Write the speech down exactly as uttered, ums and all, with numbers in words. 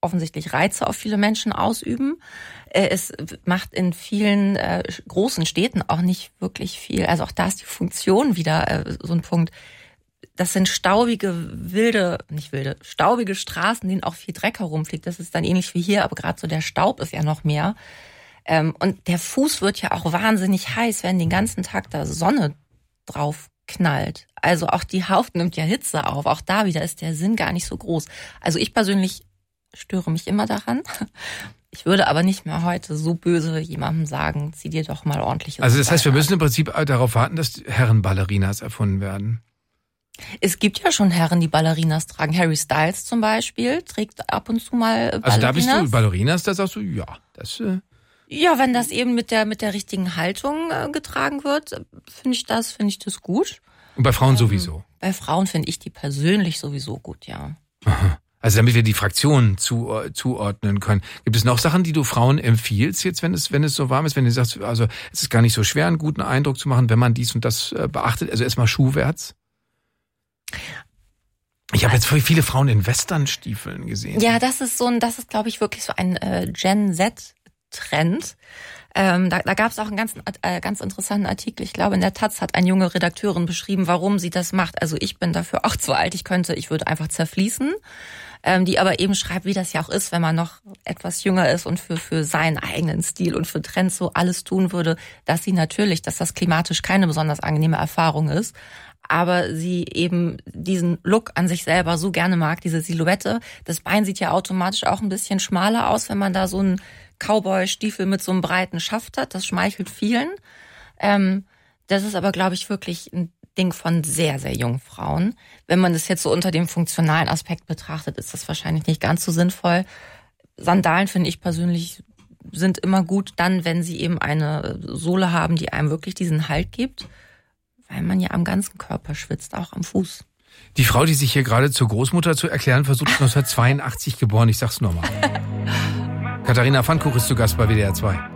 offensichtlich Reize auf viele Menschen ausüben. Es macht in vielen äh, großen Städten auch nicht wirklich viel. Also auch da ist die Funktion wieder äh, so ein Punkt. Das sind staubige, wilde, nicht wilde, staubige Straßen, denen auch viel Dreck herumfliegt. Das ist dann ähnlich wie hier, aber gerade so der Staub ist ja noch mehr. Ähm, und der Fuß wird ja auch wahnsinnig heiß, wenn den ganzen Tag da Sonne drauf knallt. Also auch die Haut nimmt ja Hitze auf. Auch da wieder ist der Sinn gar nicht so groß. Also ich persönlich störe mich immer daran. Ich würde aber nicht mehr heute so böse jemandem sagen, zieh dir doch mal ordentliche Also das heißt, wir an. müssen im Prinzip darauf warten, dass Herrenballerinas erfunden werden. Es gibt ja schon Herren, die Ballerinas tragen. Harry Styles zum Beispiel trägt ab und zu mal Ballerinas. Also da bist du Ballerinas, da sagst du, ja, das... Äh Ja, wenn das eben mit der mit der richtigen Haltung äh, getragen wird, finde ich das, finde ich das gut. Und bei Frauen ähm, sowieso? Bei Frauen finde ich die persönlich sowieso gut, ja. Aha. Also damit wir die Fraktionen zu, zuordnen können. Gibt es noch Sachen, die du Frauen empfiehlst jetzt, wenn es wenn es so warm ist, wenn du sagst, also es ist gar nicht so schwer, einen guten Eindruck zu machen, wenn man dies und das beachtet? Also erstmal schuhwärts. Ich habe jetzt viele Frauen in Westernstiefeln gesehen. Ja, das ist so ein, das ist, glaube ich, wirklich so ein äh, Gen Z-Trend. Ähm, da da gab es auch einen ganz, äh, ganz interessanten Artikel. Ich glaube, in der Taz hat eine junge Redakteurin beschrieben, warum sie das macht. Also ich bin dafür auch zu alt. Ich könnte, ich würde einfach zerfließen. Ähm, die aber eben schreibt, wie das ja auch ist, wenn man noch etwas jünger ist und für für seinen eigenen Stil und für Trends so alles tun würde, dass sie natürlich, dass das klimatisch keine besonders angenehme Erfahrung ist. Aber sie eben diesen Look an sich selber so gerne mag, diese Silhouette. Das Bein sieht ja automatisch auch ein bisschen schmaler aus, wenn man da so einen Cowboy-Stiefel mit so einem breiten Schaft hat. Das schmeichelt vielen. Ähm, das ist aber, glaube ich, wirklich ein Ding von sehr, sehr jungen Frauen. Wenn man das jetzt so unter dem funktionalen Aspekt betrachtet, ist das wahrscheinlich nicht ganz so sinnvoll. Sandalen, finde ich persönlich, sind immer gut dann, wenn sie eben eine Sohle haben, die einem wirklich diesen Halt gibt. Weil man ja am ganzen Körper schwitzt, auch am Fuß. Die Frau, die sich hier gerade zur Großmutter zu erklären versucht, neunzehnhundertzweiundachtzig geboren, ich sag's nochmal. Katharina Pfannkuch ist zu Gast bei W D R zwei.